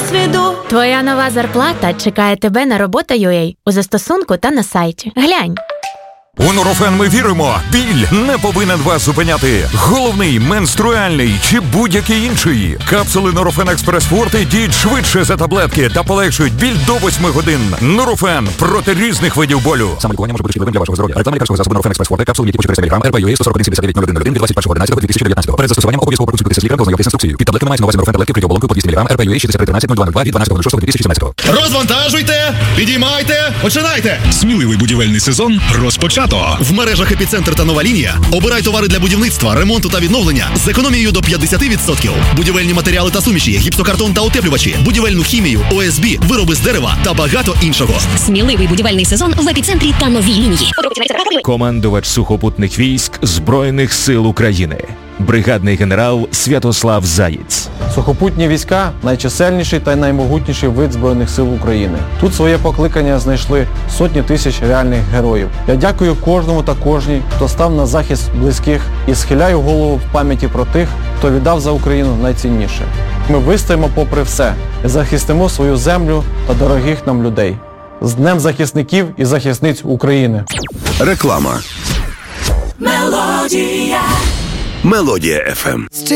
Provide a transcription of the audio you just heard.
досвіду. Твоя нова зарплата чекає тебе на робота.ua у застосунку та на сайті. Глянь. У Нурофен ми віримо, біль не повинен вас зупиняти. Головний, менструальний чи будь-який інший. Капсули Нурофен Експрес Форте діють швидше за таблетки та полегшують біль до 8 годин. Нурофен проти різних видів болю. Саме лікування може бути шкідливим для вашого здоров'я. Реклама лікарського засобу Нурофен Експрес Форте, капсули є 400 мг, РП-ЮА 141-79-01 від 21.11.2019. Перед застосуванням обов'язково проконсультуйтеся з лікарем та ознайомтесь з інструкцією. Під таблетками мається на увазі Нурофен таблетки вкриті оболонкою по 200 мг, РП-ЮА 6313-0202 від 12.06.2017. Розвантажуйте, підіймайте, починайте! Сміливий будівельний сезон розпочато. В мережах «Епіцентр» та «Нова лінія» обирай товари для будівництва, ремонту та відновлення з економією до 50%. Будівельні матеріали та суміші, гіпсокартон та утеплювачі, будівельну хімію, ОСБ, вироби з дерева та багато іншого. Сміливий будівельний сезон в «Епіцентрі» та «Новій лінії». Командувач сухопутних військ Збройних сил України. Бригадний генерал Святослав Заєць. Сухопутні війська – найчисельніший та наймогутніший вид Збройних сил України. Тут своє покликання знайшли сотні тисяч реальних героїв. Я дякую кожному та кожній, хто став на захист близьких, і схиляю голову в пам'яті про тих, хто віддав за Україну найцінніше. Ми вистоїмо попри все і захистимо свою землю та дорогих нам людей. З Днем захисників і захисниць України. Реклама. Мелодія FM.